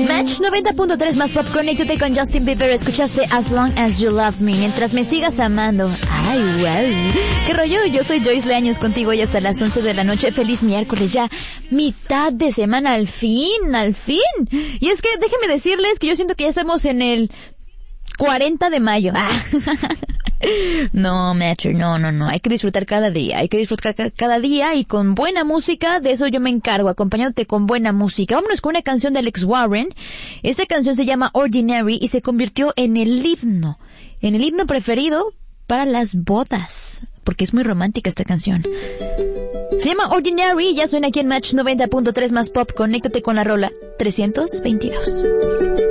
Match 90.3 más pop, conéctate con Justin Bieber. Escuchaste As Long As You Love Me, mientras me sigas amando. Ay, wow. ¿Qué rollo? Yo soy Joyce Leaños, contigo hoy hasta las 11 de la noche. Feliz miércoles, ya mitad de semana, al fin. Y es que déjenme decirles que yo siento que ya estamos en el 40 de mayo. No, Matcher, no. Hay que disfrutar cada día. Y con buena música. De eso yo me encargo, acompañándote con buena música. Vámonos con una canción de Alex Warren. Esta canción se llama Ordinary y se convirtió en el himno preferido para las bodas, porque es muy romántica esta canción. Se llama Ordinary y ya suena aquí en Match 90.3 más pop. Conéctate con la rola 322.